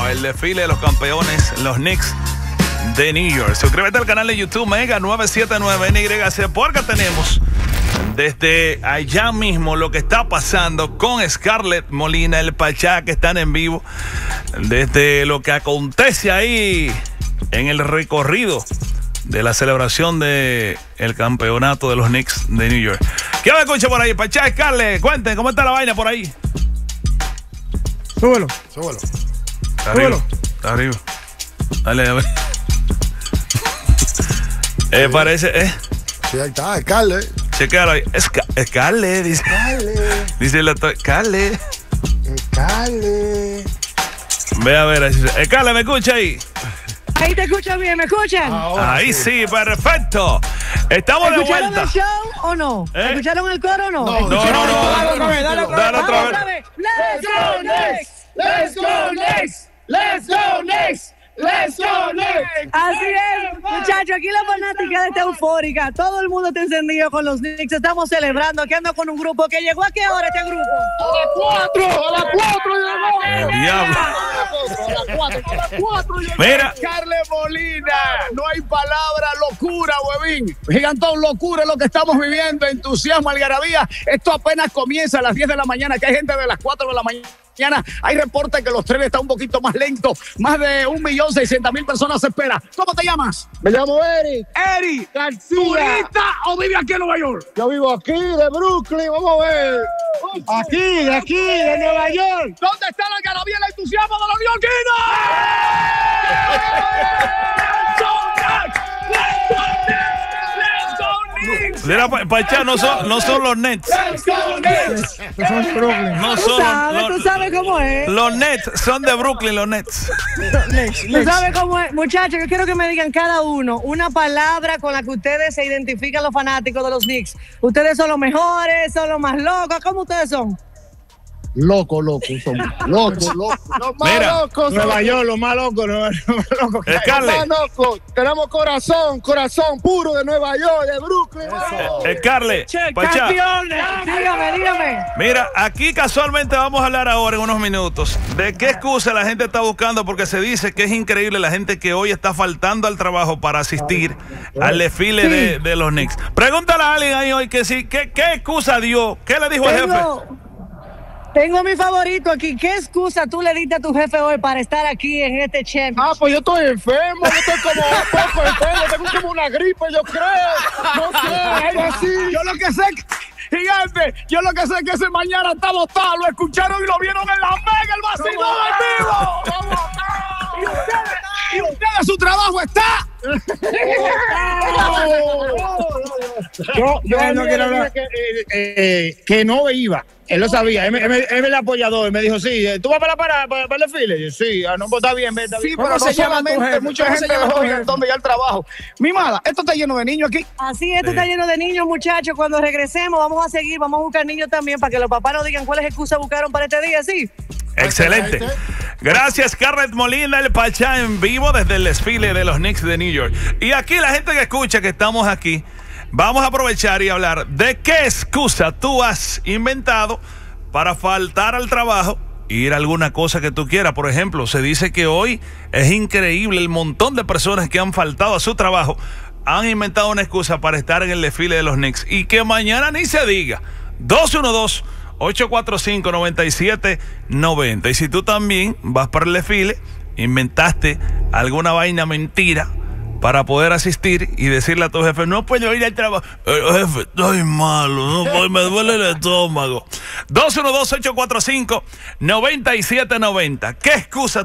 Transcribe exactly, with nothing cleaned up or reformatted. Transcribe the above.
el desfile de los campeones, los Knicks de New York. Suscríbete al canal de YouTube Mega nueve siete nueve N Y C porque tenemos desde allá mismo lo que está pasando con Scarlett Molina, el Pachá, que están en vivo, desde lo que acontece ahí en el recorrido de la celebración del campeonato de los Knicks de New York. ¿Quién me escucha por ahí? Pachá, Scarlett, cuenten, ¿cómo está la vaina por ahí? Súbelo. Súbelo. Está arriba. Está arriba. Dale, a ver. eh, parece, eh. Sí, ahí está, Scarlett. Chequealo ahí. Scarlett, dice. Scarlett. Dice el doctor. Scarlett. Scarlett. Ve a ver, ahí. Scarlett, ¿me escucha ahí? Ahí te escucho bien, ¿me escuchan? Ahora Ahí sí. sí. Perfecto. Estamos de ¿Escucharon vuelta. el show o no? ¿Eh? ¿Escucharon el coro o no? No, No, no, no. Dale otra vez, dale otra vez. Dale otra Vamos vez. otra vez. Let's go next. Let's go next. Let's go next. Let's go next. Así es, muchachos, aquí la fanática está eufórica. Todo el mundo está encendido con los Knicks. Estamos celebrando que ando con un grupo que llegó a qué hora este grupo. A las cuatro, a las cuatro llegó. El diablo. A las cuatro, a las cuatro llegó. Mira. Scarlett Molina, no hay palabra, locura, huevín. Gigantón, locura es lo que estamos viviendo, entusiasmo, algarabía. Esto apenas comienza a las diez de la mañana, que hay gente de las cuatro de la mañana. Hay reportes que los trenes están un poquito más lentos. Más de un millón seiscientas mil personas se espera. ¿Cómo te llamas? Me llamo Eric Eric. García. ¿Turista o vive aquí en Nueva York? Yo vivo aquí, de Brooklyn, vamos a ver. Aquí, de aquí, de Nueva York. ¿Dónde está la algarabía y el entusiasmo de los neoyorquinos? Mira, Pachá, no son, no son los Nets. ¡Let's go Nets! No Tú son sabes, tú los, sabes cómo es. los Nets, son de Brooklyn, los Nets. Tú sabes cómo es. Muchachos, yo quiero que me digan cada uno una palabra con la que ustedes se identifican los fanáticos de los Knicks. Ustedes son los mejores, son los más locos. ¿Cómo ustedes son? Loco, loco, somos. Loco, loco. Los más Mira. locos. Nueva York, lo más loco, lo más loco que hay. Los Scarlett, más locos. Tenemos corazón, corazón puro de Nueva York, de Brooklyn. vamos. Scarlett, Pachá. Campeones. Dígame, dígame. Mira, aquí casualmente vamos a hablar ahora en unos minutos de qué excusa la gente está buscando, porque se dice que es increíble la gente que hoy está faltando al trabajo para asistir al desfile Sí. de, de los Knicks. Pregúntale a alguien ahí hoy que sí, ¿qué, qué excusa dio? ¿Qué le dijo el jefe? Tengo, tengo mi favorito aquí. ¿Qué excusa tú le diste a tu jefe hoy para estar aquí en este chat? Ah, pues yo estoy enfermo, yo estoy como un poco enfermo, tengo como una gripe, yo creo. No sé, algo así. Yo lo que sé, gigante, yo lo que sé es que ese mañana está botado. Lo escucharon y lo vieron en la Mega, el vacilón en vivo. Y ustedes, y ustedes, su trabajo está. Yo, yo no quiero hablar que, eh, eh, que no iba. Él lo sabía, él, me- él, me- él me el apoyador, él me dijo, sí, ¿tú vas para la parada, para, para el desfile? Yo, sí, ah, no, pues está bien, ve, está Sí, bien. pero ¿Cómo no se llama tu solamente, jefe? mucha ¿Cómo gente se llama dejó tu el jefe? donde ya el trabajo. Mimada, esto está lleno de niños aquí. Así es, esto está lleno de niños, muchachos. Cuando regresemos vamos a seguir, vamos a buscar niños también para que los papás nos digan cuáles excusas buscaron para este día, ¿sí? Excelente. Gracias, Scarlett Molina, el Pachá en vivo desde el desfile de los Knicks de New York. Y aquí la gente que escucha que estamos aquí, vamos a aprovechar y hablar de qué excusa tú has inventado para faltar al trabajo, ir a alguna cosa que tú quieras. Por ejemplo, se dice que hoy es increíble el montón de personas que han faltado a su trabajo, han inventado una excusa para estar en el desfile de los Knicks y que mañana ni se diga. dos uno dos, ocho cuatro cinco, nueve siete nueve cero. Y si tú también vas para el desfile, inventaste alguna vaina mentira para poder asistir y decirle a tu jefe, no puedo ir al trabajo. Eh, jefe, estoy malo, no puedo, me duele el estómago. dos uno dos, ocho cuatro cinco, nueve siete nueve cero. ¿Qué excusa